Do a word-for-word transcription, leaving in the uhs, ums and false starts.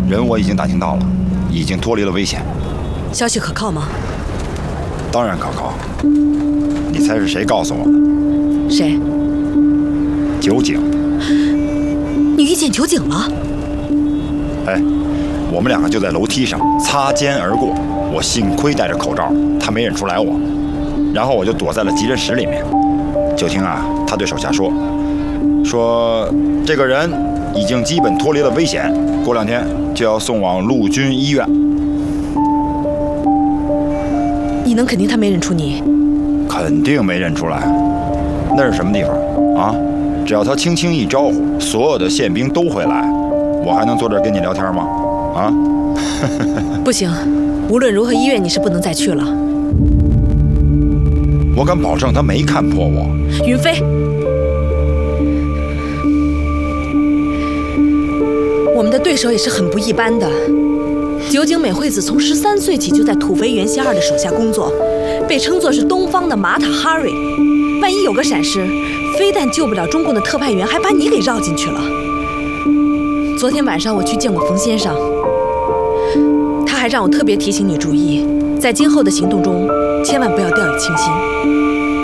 人我已经打听到了，已经脱离了危险。 消息可靠吗？ 当然可靠。你猜是谁告诉我的？ 谁？ 酒井。 你遇见酒井了？ 哎，我们两个就在楼梯上擦肩而过。我幸亏戴着口罩，他没认出来我。然后我就躲在了急诊室里面。就听啊，他对手下说，说这个人已经基本脱离了危险，过两天就要送往陆军医院。 你能肯定他没认出你？ 肯定没认出来。那是什么地方啊？只要他轻轻一招呼，所有的宪兵都会来。我还能坐这儿跟你聊天吗？啊？ 不行，无论如何，医院你是不能再去了。 我敢保证他没看破我。 云飞，我们的对手也是很不一般的。酒井美惠子从十三岁起就在土肥原希二的手下工作，被称作是东方的马塔哈瑞。万一有个闪失，非但救不了中共的特派员，还把你给绕进去了。昨天晚上我去见过冯先生，他还让我特别提醒你注意，在今后的行动中，千万不要掉以轻心。